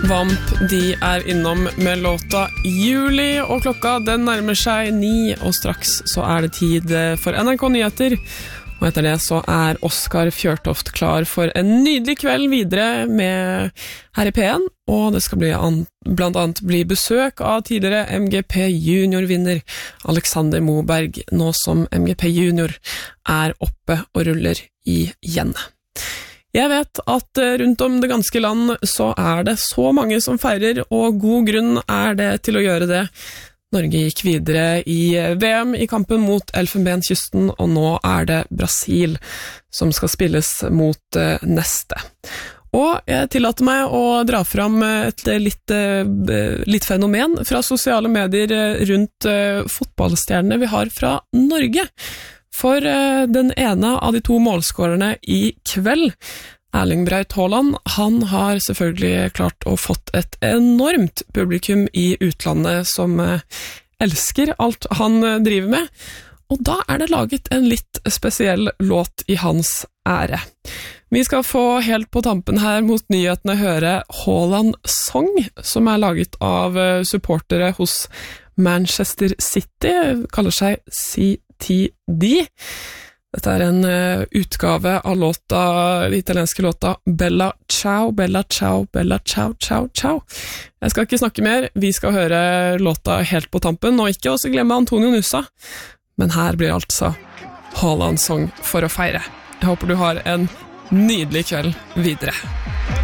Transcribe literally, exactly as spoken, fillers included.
Vamp, de er innom med låta Juli, og klokka den nærmer seg ni, og straks så er det tid for N R K Nyheter. Og etter det så er Oskar Fjørtoft klar for en nydelig kveld videre med her i P en, og det skal bli an, blant annet bli besøk av tidligere M G P Junior-vinner Alexander Moberg, nå som M G P Junior er oppe og ruller igjen. Jeg vet at rundt om det ganske land så er det så mange som feirer, og god grunn er det til å gjøre det. Norge gikk videre i V M i kampen mot Elfenbenskysten, og nå er det Brasil som skal spilles mot neste. Og jeg tillater meg å dra fram et litt, litt fenomen fra sosiale medier rundt fotballstjernene vi har fra Norge. For den ene av de to målskårerne i kveld, Erling Braut Haaland, han har selvfølgelig klart å fått et enormt publikum i utlandet som elsker alt han driver med, og da er det laget en litt spesiell låt i hans ære. Vi skal få helt på tampen her mot nyhetene høre Haaland Song, som er laget av supportere hos Manchester City, kaller seg C T D. Dette er en uh, utgave av låta, den italienske låta Bella Ciao, Bella Ciao, Bella Ciao, Ciao, Ciao. Jeg skal ikke snakke mer, vi skal høre låta helt på tampen, og ikke også glemme Antonio Nusa. Men her blir altså Haaland Song for å feire. Jeg håper du har en nydelig kveld videre.